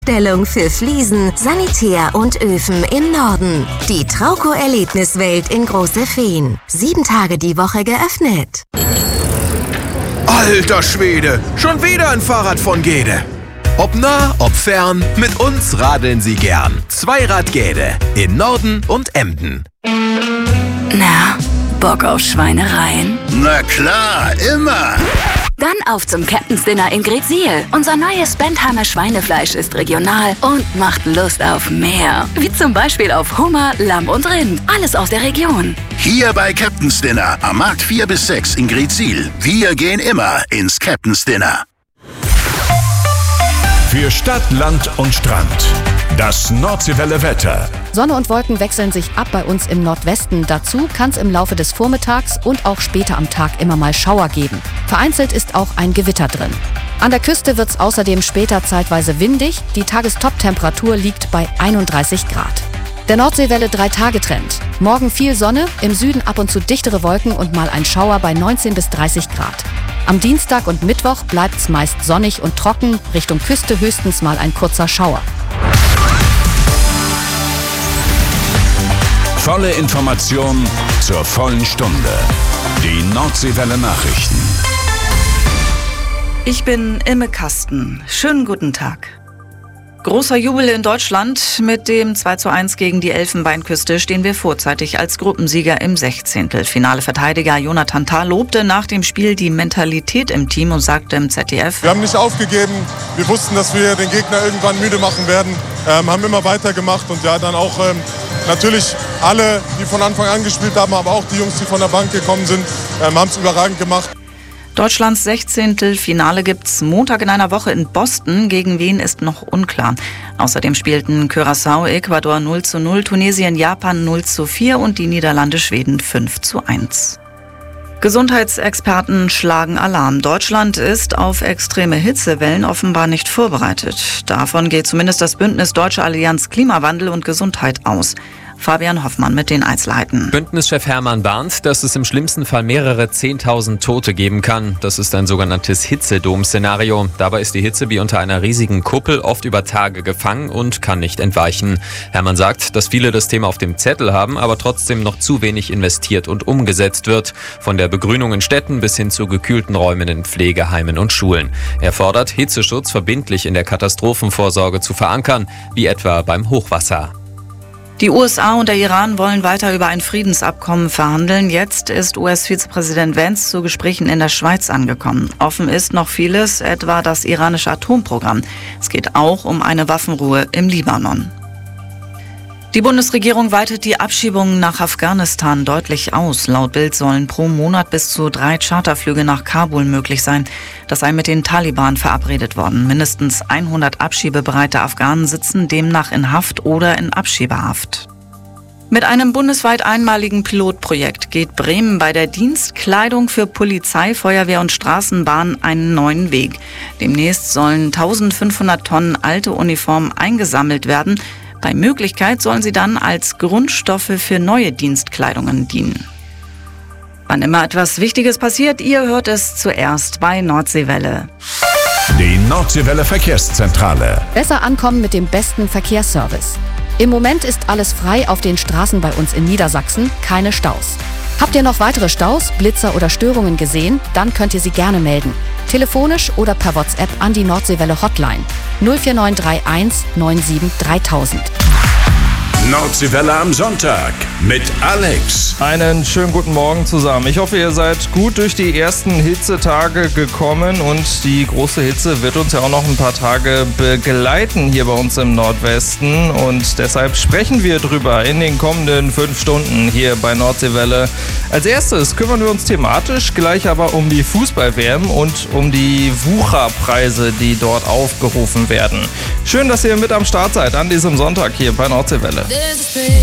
Stellung für Fliesen, Sanitär und Öfen im Norden. Die Trauco-Erlebniswelt in Große Feen. 7 Tage die Woche geöffnet. Alter Schwede, schon wieder ein Fahrrad von Gede. Ob nah, ob fern, mit uns radeln Sie gern. Zweirad Gede in Norden und Emden. Na, Bock auf Schweinereien? Na klar, immer. Dann auf zum Captain's Dinner in Greetsiel. Unser neues Bentheimer Schweinefleisch ist regional und macht Lust auf mehr. Wie zum Beispiel auf Hummer, Lamm und Rind. Alles aus der Region. Hier bei Captain's Dinner am Markt 4 bis 6 in Greetsiel. Wir gehen immer ins Captain's Dinner. Für Stadt, Land und Strand. Das Nordseewelle Wetter. Sonne und Wolken wechseln sich ab bei uns im Nordwesten. Dazu kann es im Laufe des Vormittags und auch später am Tag immer mal Schauer geben. Vereinzelt ist auch ein Gewitter drin. An der Küste wird es außerdem später zeitweise windig. Die Tagestop-Temperatur liegt bei 31 Grad. Der Nordseewelle 3-Tage-Trend. Morgen viel Sonne, im Süden ab und zu dichtere Wolken und mal ein Schauer bei 19 bis 30 Grad. Am Dienstag und Mittwoch bleibt es meist sonnig und trocken, Richtung Küste höchstens mal ein kurzer Schauer. Volle Information zur vollen Stunde. Die Nordseewelle Nachrichten. Ich bin Imme Kasten. Schönen guten Tag. Großer Jubel in Deutschland. Mit dem 2:1 gegen die Elfenbeinküste stehen wir vorzeitig als Gruppensieger im 16. Finale. Verteidiger Jonathan Tah lobte nach dem Spiel die Mentalität im Team und sagte im ZDF: Wir haben nicht aufgegeben. Wir wussten, dass wir den Gegner irgendwann müde machen werden. Haben immer weitergemacht und ja, dann auch natürlich alle, die von Anfang an gespielt haben, aber auch die Jungs, die von der Bank gekommen sind, haben es überragend gemacht. Deutschlands 16. Finale gibt's Montag in einer Woche in Boston. Gegen wen ist noch unklar. Außerdem spielten Curaçao, Ecuador 0:0, Tunesien, Japan 0:4 und die Niederlande, Schweden 5:1. Gesundheitsexperten schlagen Alarm. Deutschland ist auf extreme Hitzewellen offenbar nicht vorbereitet. Davon geht zumindest das Bündnis Deutsche Allianz Klimawandel und Gesundheit aus. Fabian Hoffmann mit den Einzelheiten. Bündnischef Hermann warnt, dass es im schlimmsten Fall mehrere 10.000 Tote geben kann. Das ist ein sogenanntes Hitzedom-Szenario. Dabei ist die Hitze wie unter einer riesigen Kuppel oft über Tage gefangen und kann nicht entweichen. Hermann sagt, dass viele das Thema auf dem Zettel haben, aber trotzdem noch zu wenig investiert und umgesetzt wird. Von der Begrünung in Städten bis hin zu gekühlten Räumen in Pflegeheimen und Schulen. Er fordert, Hitzeschutz verbindlich in der Katastrophenvorsorge zu verankern, wie etwa beim Hochwasser. Die USA und der Iran wollen weiter über ein Friedensabkommen verhandeln. Jetzt ist US-Vizepräsident Vance zu Gesprächen in der Schweiz angekommen. Offen ist noch vieles, etwa das iranische Atomprogramm. Es geht auch um eine Waffenruhe im Libanon. Die Bundesregierung weitet die Abschiebungen nach Afghanistan deutlich aus. Laut Bild sollen pro Monat bis zu 3 Charterflüge nach Kabul möglich sein. Das sei mit den Taliban verabredet worden. Mindestens 100 abschiebebereite Afghanen sitzen demnach in Haft oder in Abschiebehaft. Mit einem bundesweit einmaligen Pilotprojekt geht Bremen bei der Dienstkleidung für Polizei, Feuerwehr und Straßenbahn einen neuen Weg. Demnächst sollen 1500 Tonnen alte Uniformen eingesammelt werden. Bei Möglichkeit sollen sie dann als Grundstoffe für neue Dienstkleidungen dienen. Wann immer etwas Wichtiges passiert, ihr hört es zuerst bei Nordseewelle. Die Nordseewelle Verkehrszentrale. Besser ankommen mit dem besten Verkehrsservice. Im Moment ist alles frei auf den Straßen bei uns in Niedersachsen, keine Staus. Habt ihr noch weitere Staus, Blitzer oder Störungen gesehen? Dann könnt ihr sie gerne melden. Telefonisch oder per WhatsApp an die Nordseewelle Hotline 04931 97 3000. Nordseewelle am Sonntag mit Alex. Einen schönen guten Morgen zusammen. Ich hoffe, ihr seid gut durch die ersten Hitzetage gekommen und die große Hitze wird uns ja auch noch ein paar Tage begleiten hier bei uns im Nordwesten und deshalb sprechen wir drüber in den kommenden 5 Stunden hier bei Nordseewelle. Als erstes kümmern wir uns thematisch gleich aber um die Fußball-WM und um die Wucherpreise, die dort aufgerufen werden. Schön, dass ihr mit am Start seid an diesem Sonntag hier bei Nordseewelle.